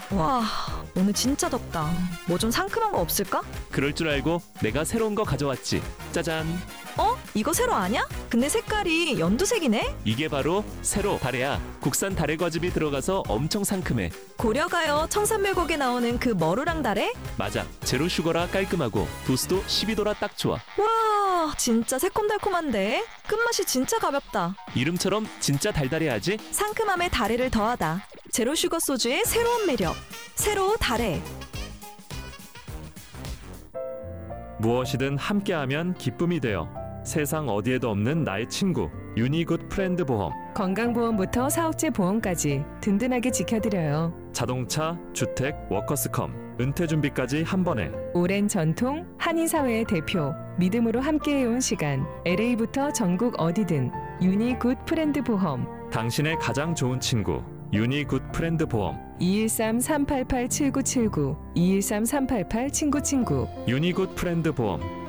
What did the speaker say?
와, 오늘 진짜 덥다. 뭐 좀 상큼한 거 없을까? 그럴 줄 알고 내가 새로운 거 가져왔지. 짜잔. 어? 이거 새로 아냐? 근데 색깔이 연두색이네? 이게 바로 새로 다래야. 국산 다래 과즙이 들어가서 엄청 상큼해. 고려가요 청산멸곡에 나오는 그 머루랑 다래? 맞아. 제로 슈거라 깔끔하고 도수도 12도라 딱 좋아. 와, 진짜 새콤달콤한데? 끝맛이 진짜 가볍다. 이름처럼 진짜 달달해야지. 상큼함에 다래를 더하다. 제로슈거 소주의 새로운 매력. 새로 다래. 무엇이든 함께하면 기쁨이 되어. 세상 어디에도 없는 나의 친구 유니굿 프렌드 보험. 건강보험부터 사업체 보험까지 든든하게 지켜드려요. 자동차, 주택, 워커스컴, 은퇴 준비까지 한 번에. 오랜 전통, 한인사회의 대표, 믿음으로 함께해온 시간, LA부터 전국 어디든 유니굿 프렌드 보험. 당신의 가장 좋은 친구 유니굿 프렌드 보험. 213-388-7979 213-388-친구친구 유니굿 프렌드 보험.